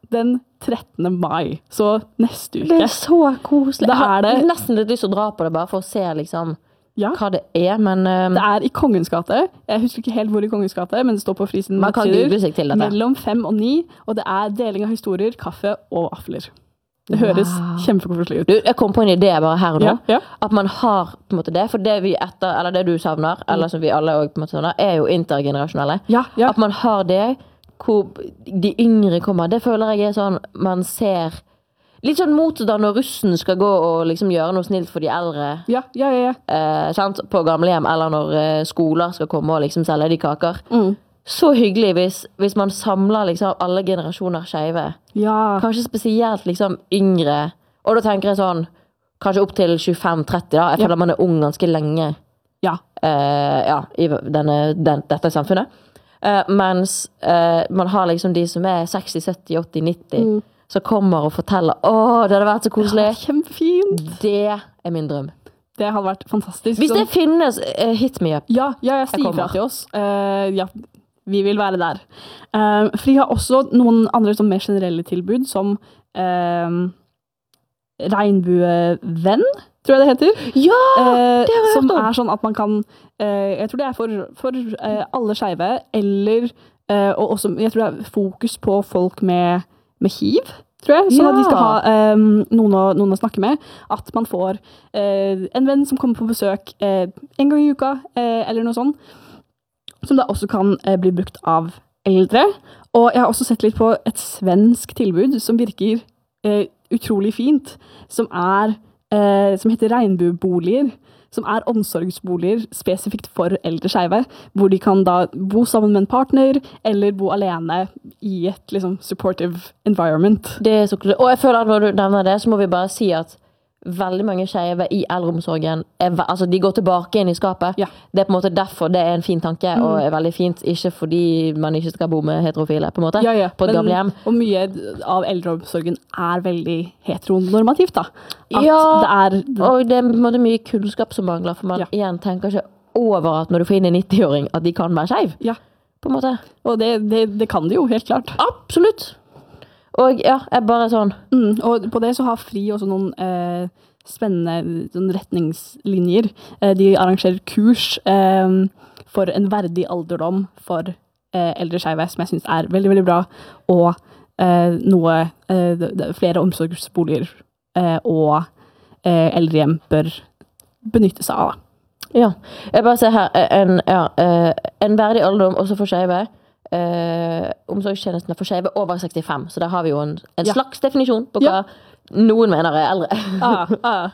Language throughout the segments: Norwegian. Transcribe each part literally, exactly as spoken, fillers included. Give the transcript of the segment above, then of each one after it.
den trettende mai, så neste uke. Det er så koselig. Da Jeg har er det- nesten litt lyst til å dra på det, bare for å se liksom Ja. hva det er, men um, Det er i Kongens gate. Jeg husker ikke helt hvor i Kongens gate, men det står på Frisen man kan google seg til dette. mellom fem og ni, og det er deling av historier, kaffe og vafler. Det høres Wow. kjempekoselig ut. Du, jeg kom på en idé bare her og nå, Ja, ja. at man har på en måte det, for det vi etter, eller det du savner, eller som vi alle også på en måte savner, er jo intergenerasjonelle. Ja, ja. At man har det, hvor de yngre kommer, det føler jeg er sånn, man ser litt sånn mot da når russen skal gå og liksom gjøre noe snilt for de eldre, Ja, ja, ja. ja. eh, sant, på gamlehjem, eller når eh, skoler skal komme og liksom selge de kaker. Mm. Så hyggelig hvis, hvis man samler liksom alle generasjoner skeive. Ja. Kanskje spesielt liksom yngre, og da tenker jeg sånn, kanskje opp til tjuefem tretti da, jeg Ja. føler man er ung ganske lenge Ja. eh, ja, i denne, den, dette samfunnet. Eh, mens eh, man har liksom de som er seksti, sytti, åtti, nitti, Mm. som kommer og forteller, åh, det hadde vært så koselig. Kjempefint. Det er min drøm. Det hadde vært fantastisk. Hvis Så- det finnes, eh, hit me up. Ja, ja jeg sier kommer. fra til oss. Eh, ja, vi vil være der. Uh, for de har også noen andre sånn mer generelle tilbud, som uh, regnbuevenn, tror jeg det heter. Ja, Eh, det har jeg som hørt om. er sånn at man kan eh, jeg tror det er for, for eh, alle skeive, eller eh, og også, jeg tror det er fokus på folk med, med hiv, tror jeg, sånn at de skal Ja. ha eh, noen, å, noen å snakke med, at man får eh, en venn som kommer på besøk eh, en gang i uka, eh, eller noe sånt, som da også kan eh, bli brukt av eldre. Og jeg har også sett litt på et svensk tilbud som virker eh, utrolig fint, som er eh, som heter regnbueboliger, som er omsorgsboliger spesifikt for eldre skeive, hvor de kan da bo sammen med en partner, eller bo alene i et liksom supportive environment. Det er så kult. Og jeg føler at når du nevner det, så må vi bare si at veldig mange skeive i eldreomsorgen, er, ve- altså de går tilbake inn i skapet. Ja. Det er på en måte derfor det er en fin tanke, og er veldig fint, ikke fordi man ikke skal bo med heterofile, på en måte, Ja, ja. på et Men- gamlehjem. Og mye av eldreomsorgen er veldig heteronormativt, da. At Ja, det er Og det er på en måte mye kunnskap som mangler, for man Ja. igjen tenker ikke over at når du får inn en nitti-åring, at de kan være skeiv, Ja, på en måte. og det, det, det kan de jo, helt klart. Absolutt. Og ja, jeg bare sånn, Mm, og på det så har FRI også noen eh, spennende sånn retningslinjer. Eh, de arrangerer kurs eh, for en verdig alderdom for eh, eldre skeive, som jeg synes er veldig, veldig bra, og eh, noe eh, det- det- flere omsorgsboliger eh, og eh, eldrehjem bør benytte seg av. Da. ja. Jeg bare ser her, en, ja, eh, en verdig alderdom også for skeive. Eh, omsorgstjenestene for skeive over sekstifem, så der har vi jo en, en Ja. slags definisjon på hva Ja. noen mener er eldre. Ah, ah.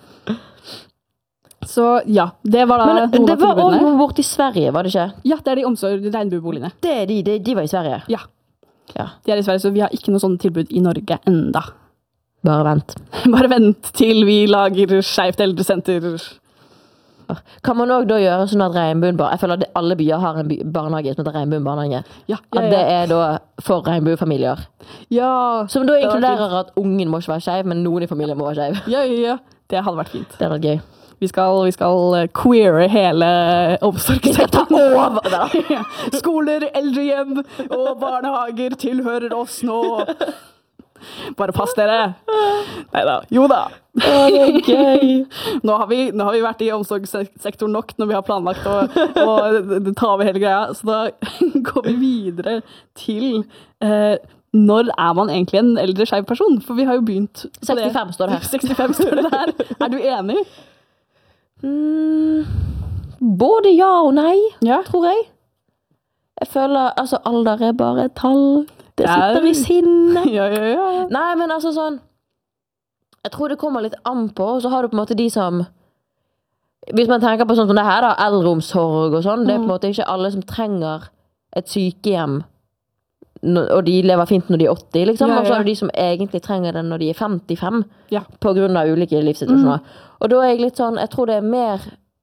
Så ja, det var da Men noen det av var også tilbudene. noen bort i Sverige, var det ikke? Ja, det er de omsorg regnbueboligene. Det er de, de, de var i Sverige. Ja, Ja, de er i Sverige, så vi har ikke noe sånne tilbud i Norge enda. bare vent. Bare vent til vi lager Skeivt eldresenter. Kan man også da gjøre sånn at regnbuen bare, jeg føler at alle byer har en by, barnehage som heter regnbuen barnehage. Ja, At ja, det ja. er da for regnbuefamilier. Ja, Som da det hadde vært inkluderer at ungen må ikke være skeiv, men noen i familien må være skeiv. ja, ja, ja. Det hadde vært fint. Det hadde vært gøy. Vi skal, vi skal eh, queere hele omsorgssektoren. over det. Ja. Skoler, eldrehjem og barnehager tilhører oss nå. Bare pass dere. Neida, jo da. Å, det er gøy. Nå har, vi, nå har vi vært i omsorgssektoren nok når vi har planlagt å, å ta over hele greia, så da går vi videre til eh, når er man egentlig en eldre skeiv person? For vi har jo begynt på det. sekstifem står det her. sekstifem står det her. Er du enig? Mm, både ja og nei, Ja. tror jeg. Jeg føler, altså alder er bare et tall. Det Det er- sitter i sinnet. Ja, ja, ja. Nei, men altså sånn, jeg tror det kommer litt an på, og så har du på en måte de som, hvis man tenker på sånn som det her da, eldreomsorg og sånn, det er på en måte ikke alle som trenger et sykehjem, nå- og de lever fint når de er åtti, liksom. Ja, ja. Og så er det de som egentlig trenger det når de er femtifem, Ja. på grunn av ulike livssituasjoner. Og da er jeg litt sånn, jeg tror det er mer,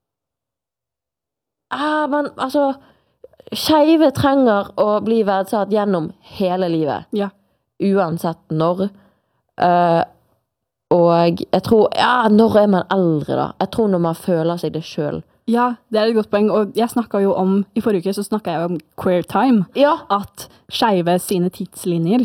ah, men altså, skeive trenger å bli verdsatt gjennom hele livet. Ja. Uansett når. Eh, og jeg tror, ja, når er man eldre da? Jeg tror når man føler seg det selv. Ja, det er et godt poeng, og jeg snakket jo om, i forrige uke så snakket jeg om queer time, Ja. at skeive sine tidslinjer